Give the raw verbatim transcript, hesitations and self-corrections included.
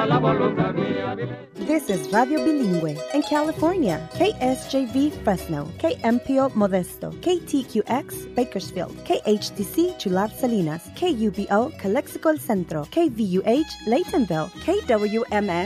sea la voluntad mía. This is Radio Bilingüe in California. K S J V Fresno, K M P O Modesto, K T Q X Bakersfield, K H T C Chular Salinas, K U B O Calexico El Centro, K V U H Laytonville, K W M S